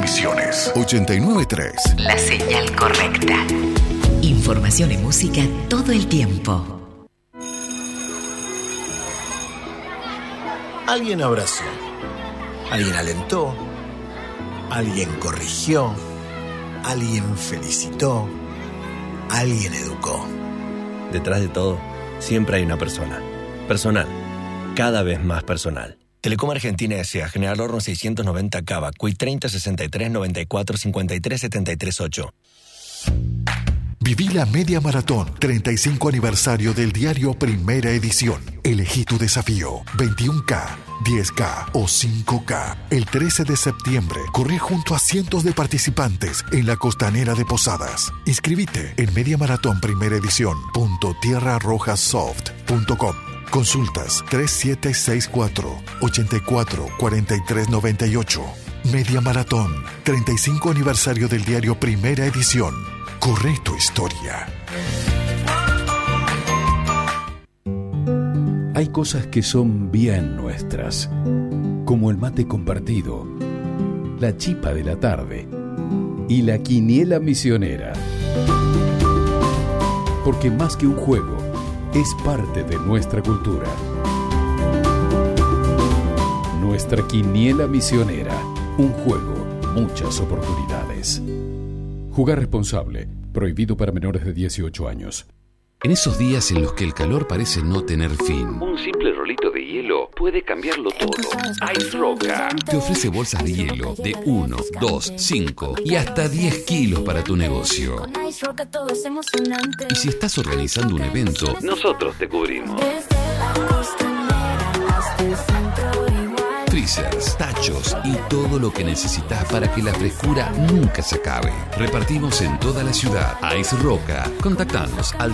Misiones. 89.3. La señal correcta. Información y música todo el tiempo. Alguien abrazó, alguien alentó, alguien corrigió, alguien felicitó, alguien educó. Detrás de todo, siempre hay una persona. Personal. Cada vez más personal. Telecom Argentina S.A. General Horno 690 Cava, CUI 30 63 94 53 73 8. Viví la Media Maratón, 35 aniversario del diario Primera Edición. Elegí tu desafío, 21K, 10K o 5K. El 13 de septiembre, corre junto a cientos de participantes en la costanera de Posadas. Inscribite en mediamaratonprimeraedición.tierrarrojasoft.com. Consultas 3764-844398. Media Maratón, 35 aniversario del diario Primera Edición. Corre tu historia. Hay cosas que son bien nuestras, como el mate compartido, la chipa de la tarde y la quiniela misionera. Porque más que un juego, es parte de nuestra cultura. Nuestra quiniela misionera, un juego, muchas oportunidades. Jugar responsable, prohibido para menores de 18 años. En esos días en los que el calor parece no tener fin, un simple rolito de hielo puede cambiarlo todo. Ice Roca te ofrece bolsas de hielo de 1, 2, 5 y hasta 10 kilos para tu negocio. Y si estás organizando un evento, nosotros te cubrimos. Freezers, tachos y todo lo que necesitas para que la frescura nunca se acabe. Repartimos en toda la ciudad. Ice Roca. Contactanos al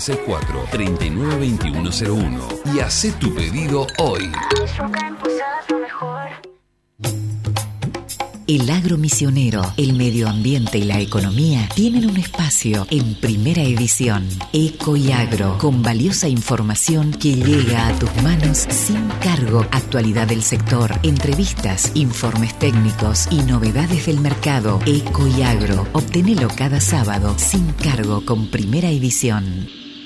3764-392101 y haz tu pedido hoy. El agro misionero, el medio ambiente y la economía tienen un espacio en Primera Edición. Eco y Agro, con valiosa información que llega a tus manos sin cargo. Actualidad del sector, entrevistas, informes técnicos y novedades del mercado. Eco y Agro, obtenelo cada sábado sin cargo con Primera Edición.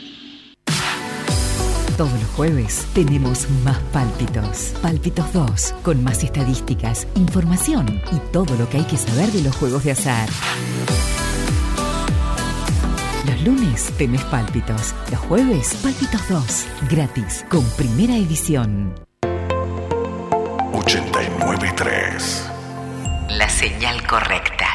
Todos los jueves tenemos más Pálpitos. Pálpitos 2, con más estadísticas, información y todo lo que hay que saber de los juegos de azar. Los lunes tenés Pálpitos. Los jueves, Pálpitos 2, gratis, con Primera Edición. 89.3. La señal correcta.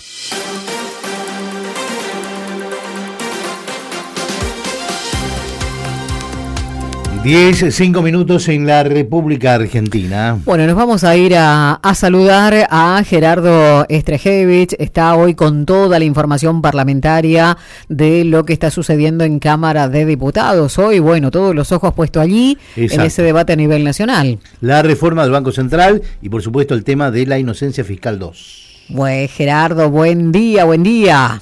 5 minutos en la República Argentina. Bueno, nos vamos a ir a saludar a Gerardo Strejevich. Está hoy con toda la información parlamentaria de lo que está sucediendo en Cámara de Diputados. Hoy, bueno, todos los ojos puestos allí. Exacto. En ese debate a nivel nacional. La reforma del Banco Central y, por supuesto, el tema de la inocencia fiscal 2. Pues, Gerardo, buen día, buen día.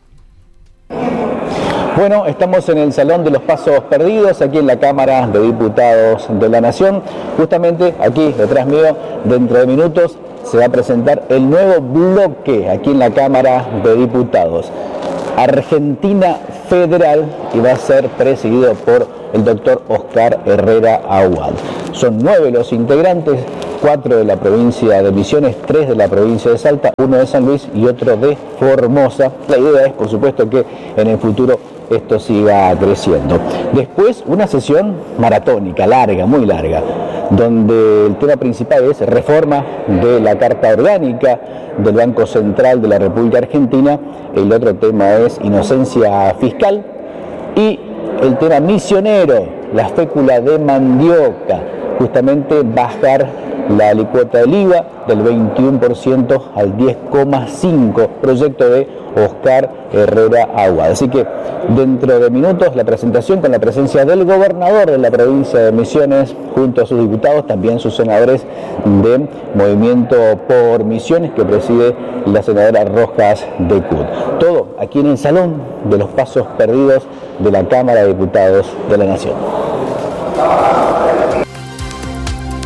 Bueno, estamos en el Salón de los Pasos Perdidos, aquí en la Cámara de Diputados de la Nación. Justamente aquí, detrás mío, dentro de minutos, se va a presentar el nuevo bloque aquí en la Cámara de Diputados. Argentina Federal, y va a ser presidido por el doctor Oscar Herrera Aguad. Son 9 los integrantes, 4 de la provincia de Misiones, 3 de la provincia de Salta, 1 de San Luis y otro de Formosa. La idea es, por supuesto, que en el futuro esto siga creciendo. Después, una sesión maratónica, larga, muy larga, donde el tema principal es reforma de la Carta Orgánica del Banco Central de la República Argentina. El otro tema es inocencia fiscal y el tema misionero, la fécula de mandioca, justamente bajar la alícuota del IVA del 21% al 10,5%, proyecto de Oscar Herrera Aguad. Así que dentro de minutos la presentación con la presencia del gobernador de la provincia de Misiones junto a sus diputados, también sus senadores de Movimiento por Misiones que preside la senadora Rojas de CUT. Todo aquí en el Salón de los Pasos Perdidos de la Cámara de Diputados de la Nación.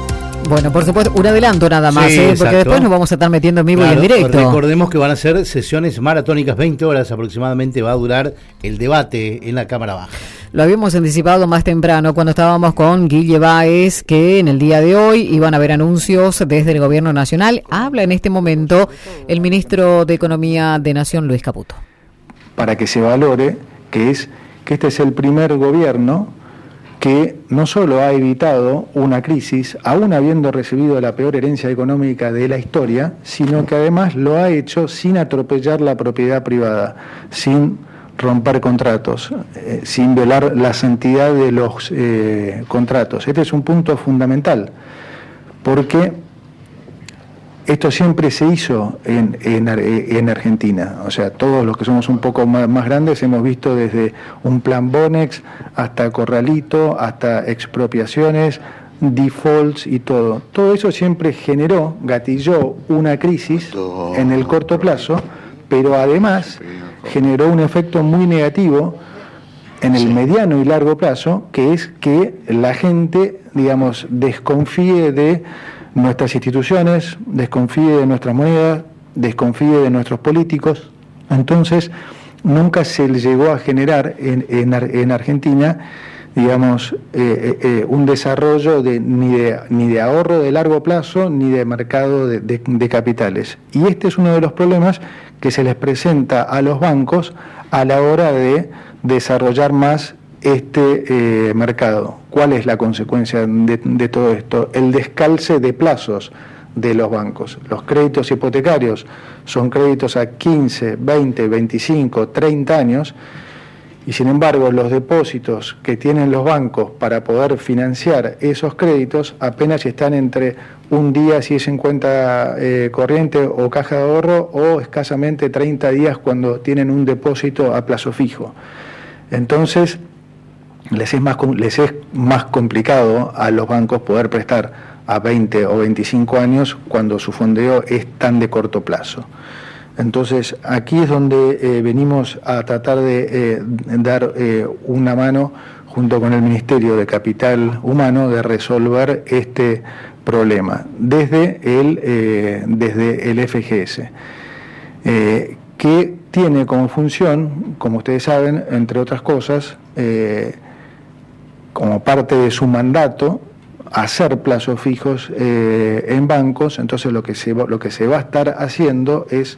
Bueno, por supuesto, un adelanto nada más, Sí, porque después nos vamos a estar metiendo en vivo y en directo. Recordemos que van a ser sesiones maratónicas, 20 horas aproximadamente va a durar el debate en la Cámara Baja. Lo habíamos anticipado más temprano cuando estábamos con Guille Báez, que en el día de hoy iban a haber anuncios desde el Gobierno Nacional. Habla en este momento el ministro de Economía de Nación, Luis Caputo. Para que se valore que este es el primer gobierno que no solo ha evitado una crisis, aún habiendo recibido la peor herencia económica de la historia, sino que además lo ha hecho sin atropellar la propiedad privada, sin romper contratos, sin violar la santidad de los contratos. Este es un punto fundamental, porque esto siempre se hizo en Argentina. O sea, todos los que somos un poco más grandes hemos visto desde un plan Bonex hasta corralito, hasta expropiaciones, defaults y todo. Todo eso siempre gatilló una crisis en el corto plazo, pero además generó un efecto muy negativo en el mediano y largo plazo, que es que la gente, digamos, desconfíe de nuestras instituciones, desconfíe de nuestras monedas, desconfíe de nuestros políticos. Entonces, nunca se le llegó a generar en Argentina, digamos, un desarrollo ni de ahorro de largo plazo, ni de mercado de capitales. Y este es uno de los problemas que se les presenta a los bancos a la hora de desarrollar más este mercado. ¿Cuál es la consecuencia de todo esto? El descalce de plazos de los bancos. Los créditos hipotecarios son créditos a 15, 20, 25, 30 años, y sin embargo los depósitos que tienen los bancos para poder financiar esos créditos apenas están entre un día si es en cuenta corriente o caja de ahorro, o escasamente 30 días cuando tienen un depósito a plazo fijo. Entonces les es más complicado a los bancos poder prestar a 20 o 25 años cuando su fondeo es tan de corto plazo. Entonces aquí es donde venimos a tratar de dar una mano junto con el Ministerio de Capital Humano de resolver este problema desde el FGS, que tiene como función, como ustedes saben, entre otras cosas, como parte de su mandato, hacer plazos fijos en bancos. Entonces lo que se va a estar haciendo es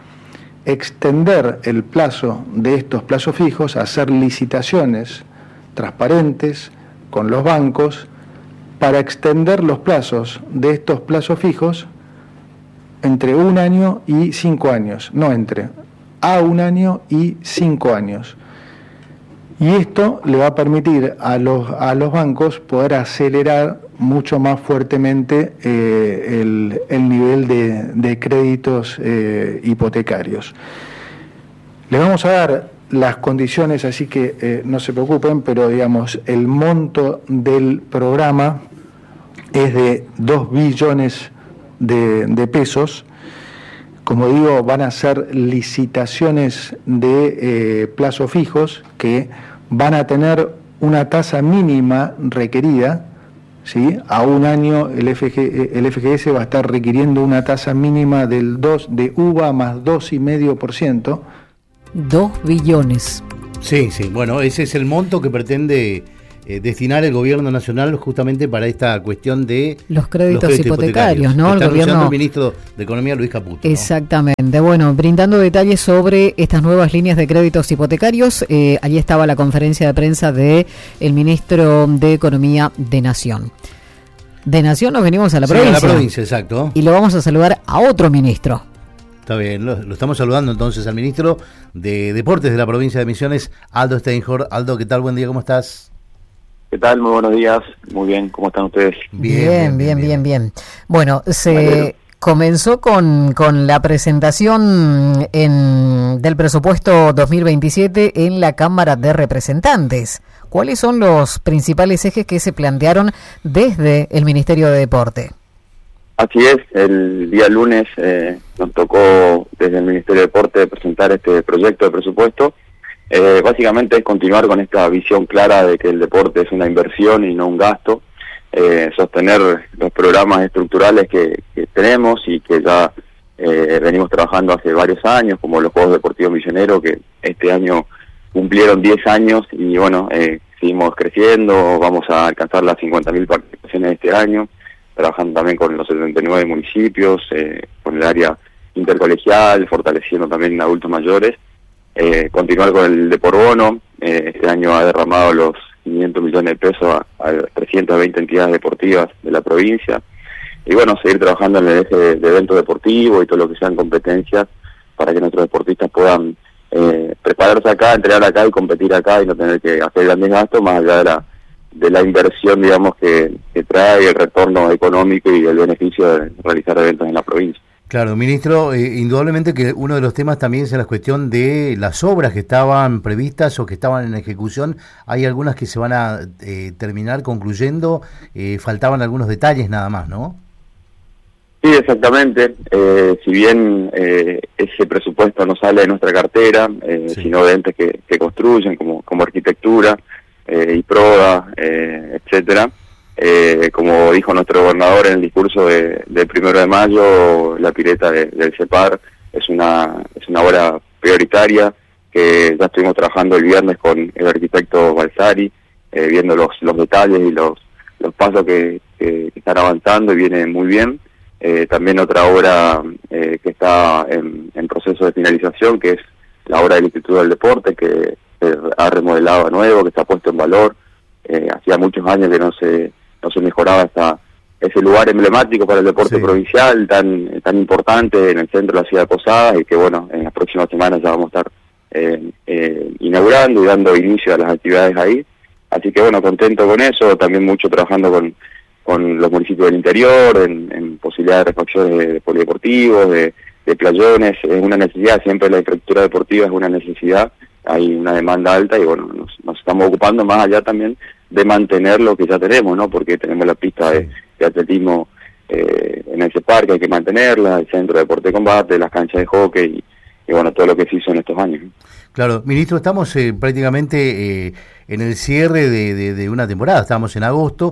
extender el plazo de estos plazos fijos, hacer licitaciones transparentes con los bancos para extender los plazos de estos plazos fijos entre 1 año y 5 años, no entre a 1 año y 5 años. Y esto le va a permitir a los bancos poder acelerar mucho más fuertemente el nivel de créditos hipotecarios. Le vamos a dar las condiciones, así que no se preocupen, pero digamos, el monto del programa es de 2 billones de pesos. Como digo, van a ser licitaciones de plazos fijos que van a tener una tasa mínima requerida, ¿sí? A 1 año el FGS va a estar requiriendo una tasa mínima de UVA más 2,5%. 2 billones. Sí, bueno, ese es el monto que pretende destinar el gobierno nacional justamente para esta cuestión de los créditos hipotecarios, ¿no? Está anunciando el ministro de Economía, Luis Caputo. Exactamente. ¿No? Bueno, brindando detalles sobre estas nuevas líneas de créditos hipotecarios, allí estaba la conferencia de prensa de el ministro de Economía de Nación. De Nación nos venimos a la provincia. A la provincia, exacto. Y lo vamos a saludar a otro ministro. Está bien, lo estamos saludando entonces al ministro de Deportes de la provincia de Misiones, Aldo Steinhorst. Aldo, ¿qué tal? Buen día, ¿cómo estás? ¿Qué tal? Muy buenos días. Muy bien, ¿cómo están ustedes? Bien. Bueno, se comenzó con la presentación del presupuesto 2027 en la Cámara de Representantes. ¿Cuáles son los principales ejes que se plantearon desde el Ministerio de Deporte? Así es, el día lunes nos tocó desde el Ministerio de Deporte presentar este proyecto de presupuesto. Básicamente es continuar con esta visión clara de que el deporte es una inversión y no un gasto. sostener los programas estructurales que tenemos y que ya venimos trabajando hace varios años, como los Juegos Deportivos Misioneros, que este año cumplieron 10 años y bueno, seguimos creciendo, vamos a alcanzar las 50.000 participaciones este año, trabajando también con los 79 municipios, con el área intercolegial, fortaleciendo también adultos mayores, continuar con el Deporbono. Este año ha derramado los 500 millones de pesos a 320 entidades deportivas de la provincia, y bueno, seguir trabajando en el eje de eventos deportivos y todo lo que sean competencias para que nuestros deportistas puedan prepararse acá, entrenar acá y competir acá y no tener que hacer grandes gastos, más allá de la inversión, digamos, que trae el retorno económico y el beneficio de realizar eventos en la provincia. Claro, ministro, indudablemente que uno de los temas también es la cuestión de las obras que estaban previstas o que estaban en ejecución. Hay algunas que se van a terminar concluyendo, faltaban algunos detalles nada más, ¿no? Sí, exactamente. Si bien ese presupuesto no sale de nuestra cartera, sino de entes que construyen, como arquitectura, IPRODA, etcétera. Como dijo nuestro gobernador en el discurso del 1 de mayo, la pileta del CEPAR es una obra prioritaria que ya estuvimos trabajando el viernes con el arquitecto Balsari, viendo los detalles y los pasos que están avanzando y viene muy bien. También otra obra que está en proceso de finalización, que es la obra del Instituto del Deporte, que se ha remodelado a nuevo, que está puesto en valor. Hacía muchos años que no se mejoraba ese lugar emblemático para el deporte provincial, tan importante en el centro de la ciudad de Posadas, y que bueno, en las próximas semanas ya vamos a estar inaugurando y dando inicio a las actividades ahí. Así que bueno, contento con eso, también mucho trabajando con los municipios del interior, en posibilidades de refacciones de polideportivos, de playones. Es una necesidad, siempre la infraestructura deportiva es una necesidad, hay una demanda alta y bueno, nos estamos ocupando más allá también de mantener lo que ya tenemos, ¿no? Porque tenemos la pista de atletismo en ese parque, hay que mantenerla, el centro de deporte de combate, las canchas de hockey y bueno, todo lo que se hizo en estos años. Claro, ministro, estamos prácticamente en el cierre de una temporada, estamos en agosto.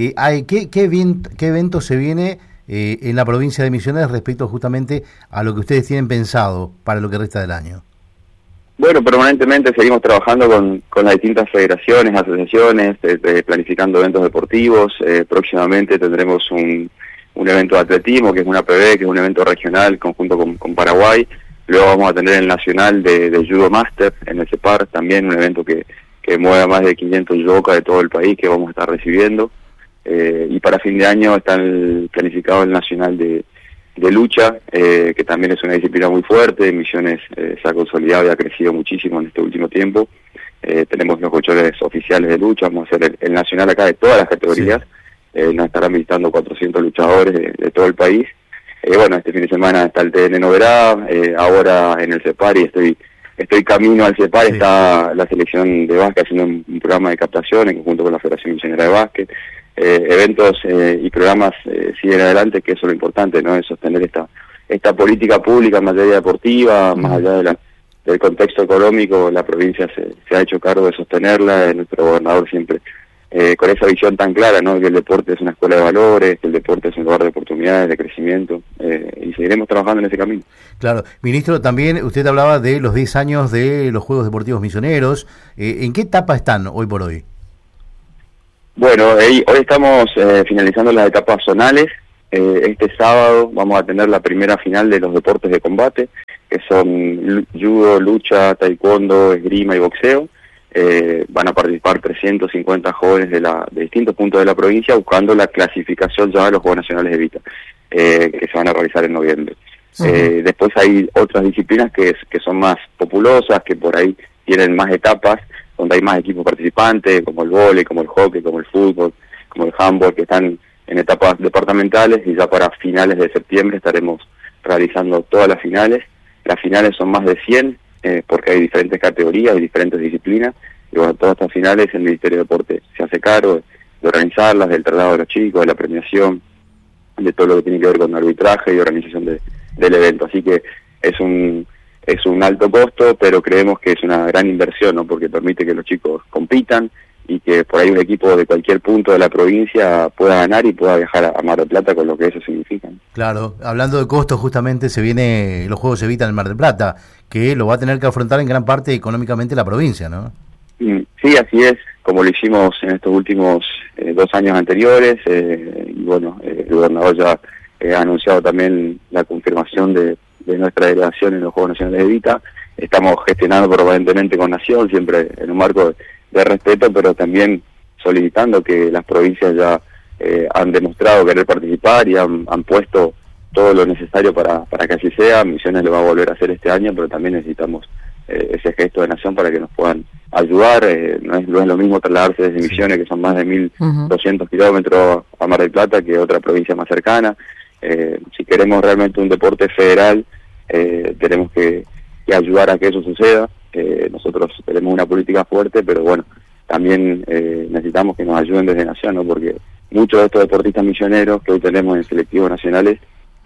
¿Qué evento se viene en la provincia de Misiones respecto justamente a lo que ustedes tienen pensado para lo que resta del año? Bueno, permanentemente seguimos trabajando con las distintas federaciones, asociaciones, planificando eventos deportivos. Próximamente tendremos un evento de atletismo, que es una APB, que es un evento regional conjunto con Paraguay. Luego vamos a tener el nacional de Judo Master en el CEPAR, también un evento que mueve a más de 500 judokas de todo el país que vamos a estar recibiendo. Y para fin de año está planificado el nacional de lucha, que también es una disciplina muy fuerte. Misiones se ha consolidado y ha crecido muchísimo en este último tiempo. Tenemos los colchones oficiales de lucha, vamos a hacer el nacional acá de todas las categorías. Nos estarán visitando 400 luchadores de todo el país. Bueno, este fin de semana está el TN Noverá, ahora en el CEPAR, y estoy camino al CEPAR, está la selección de básquet haciendo un programa de captación en conjunto con la Federación Misionera de Básquet. Eventos y programas siguen adelante, que eso es lo importante, ¿no? Es sostener esta política pública en materia deportiva, más allá del contexto económico. La provincia se ha hecho cargo de sostenerla, nuestro gobernador siempre con esa visión tan clara, ¿no? Que el deporte es una escuela de valores, que el deporte es un lugar de oportunidades, de crecimiento, y seguiremos trabajando en ese camino. Claro. Ministro, también usted hablaba de los 10 años de los Juegos Deportivos Misioneros. ¿En qué etapa están hoy por hoy? Bueno, hoy estamos finalizando las etapas zonales. Este sábado vamos a tener la primera final de los deportes de combate, que son judo, lucha, taekwondo, esgrima y boxeo. Van a participar 350 jóvenes de distintos puntos de la provincia buscando la clasificación ya de los Juegos Nacionales de Vita, que se van a realizar en noviembre. Después hay otras disciplinas que son más populosas, que por ahí tienen más etapas, donde hay más equipos participantes, como el vóley, como el hockey, como el fútbol, como el handball, que están en etapas departamentales, y ya para finales de septiembre estaremos realizando todas las finales. Las finales son más de 100, porque hay diferentes categorías y diferentes disciplinas, y bueno, todas estas finales el Ministerio de Deporte se hace cargo de organizarlas, del traslado de los chicos, de la premiación, de todo lo que tiene que ver con arbitraje y organización del evento. Así que es un alto costo, pero creemos que es una gran inversión, ¿no? Porque permite que los chicos compitan, y que por ahí un equipo de cualquier punto de la provincia pueda ganar y pueda viajar a Mar del Plata con lo que eso significa. Claro, hablando de costos, justamente se viene los Juegos Evita en el Mar del Plata, que lo va a tener que afrontar en gran parte económicamente la provincia, ¿no? Sí, así es, como lo hicimos en estos últimos 2 años anteriores, y bueno, el gobernador ya ha anunciado también la confirmación de nuestra delegación en los Juegos Nacionales de Evita. Estamos gestionando permanentemente con Nación, siempre en un marco de respeto, pero también solicitando que las provincias ya han demostrado querer participar y han puesto todo lo necesario para que así sea. Misiones lo va a volver a hacer este año, pero también necesitamos ese gesto de Nación para que nos puedan ayudar. No es lo mismo trasladarse desde Misiones, que son más de 1.200 kilómetros, a Mar del Plata, que otra provincia más cercana. Si queremos realmente un deporte federal, tenemos que ayudar a que eso suceda. Nosotros tenemos una política fuerte, pero bueno, también necesitamos que nos ayuden desde Nación, ¿no? Porque muchos de estos deportistas misioneros que hoy tenemos en selectivos nacionales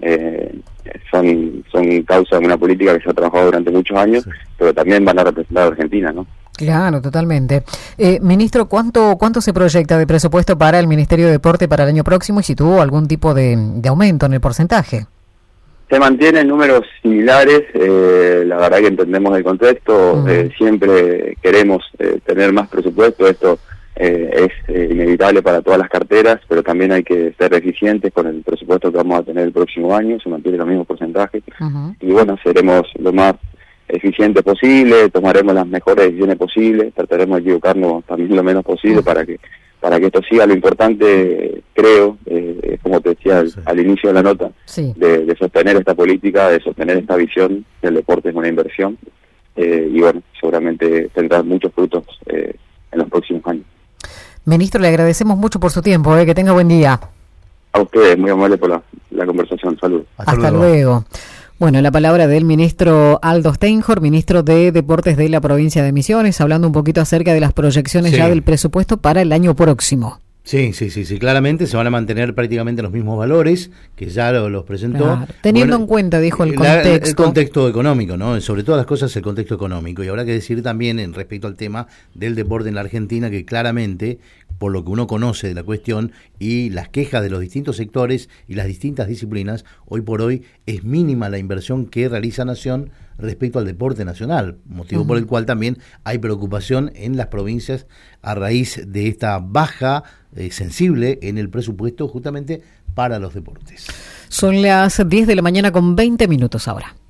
son causa de una política que se ha trabajado durante muchos años, pero también van a representar a Argentina, ¿no? Claro, totalmente. Ministro, ¿cuánto se proyecta de presupuesto para el Ministerio de Deporte para el año próximo y si tuvo algún tipo de aumento en el porcentaje? Se mantienen números similares, la verdad que entendemos el contexto, siempre queremos tener más presupuesto, esto es inevitable para todas las carteras, pero también hay que ser eficientes con el presupuesto que vamos a tener el próximo año, se mantiene los mismos porcentajes, y bueno, seremos lo más eficiente posible, tomaremos las mejores decisiones posibles, trataremos de equivocarnos también lo menos posible para que esto siga. Lo importante, creo, como te decía al inicio de la nota, de sostener esta política, de sostener esta visión, que el deporte es una inversión, y bueno, seguramente tendrá muchos frutos en los próximos años. Ministro, le agradecemos mucho por su tiempo, que tenga buen día. A ustedes, muy amable por la conversación. Saludos. Hasta luego. Bueno, la palabra del ministro Aldo Steinhorst, ministro de Deportes de la provincia de Misiones, hablando un poquito acerca de las proyecciones ya del presupuesto para el año próximo. Sí, claramente se van a mantener prácticamente los mismos valores que ya los presentó. Claro, teniendo en cuenta, dijo, el contexto. El contexto económico, ¿no? Sobre todas las cosas el contexto económico. Y habrá que decir también en respecto al tema del deporte en la Argentina que claramente, por lo que uno conoce de la cuestión y las quejas de los distintos sectores y las distintas disciplinas, hoy por hoy es mínima la inversión que realiza Nación respecto al deporte nacional, motivo por el cual también hay preocupación en las provincias a raíz de esta baja sensible en el presupuesto justamente para los deportes. Son las 10 de la mañana con 20 minutos ahora.